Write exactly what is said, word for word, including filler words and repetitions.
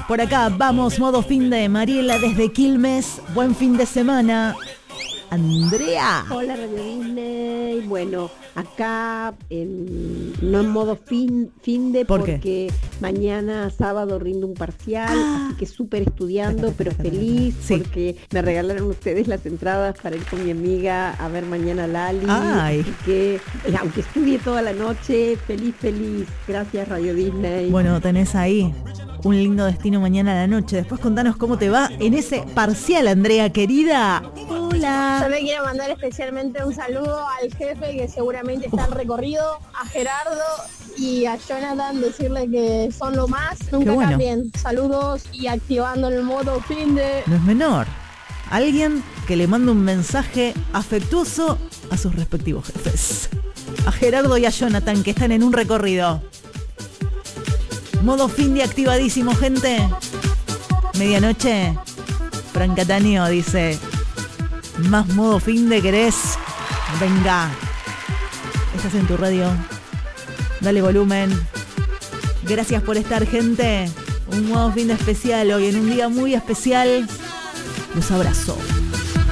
Por acá vamos, modo fin de Mariela desde Quilmes. Buen fin de semana. Andrea. Hola Radio Disney. Bueno, acá en, no en modo fin, fin de ¿Por porque qué? mañana sábado rindo un parcial, Ah. así que súper estudiando, pero feliz Sí. porque me regalaron ustedes las entradas para ir con mi amiga a ver mañana a Lali. Ay. Así que, eh, aunque estudie toda la noche, feliz, feliz. Gracias Radio Disney. Bueno, tenés ahí un lindo destino mañana a la noche. Después contanos cómo te va en ese parcial, Andrea, querida. Hola. Yo le quiero mandar especialmente un saludo al jefe que seguramente está en recorrido, a Gerardo y a Jonathan, decirle que son lo más, nunca bueno. cambien. Saludos y activando el modo fin de... No es menor. Alguien que le manda un mensaje afectuoso a sus respectivos jefes. A Gerardo y a Jonathan, que están en un recorrido. Modo fin de activadísimo, gente. Medianoche. Fran Cataño dice: más modo fin de querés. Venga. Estás en tu radio. Dale volumen. Gracias por estar, gente. Un modo fin de especial hoy, en un día muy especial. Los abrazo.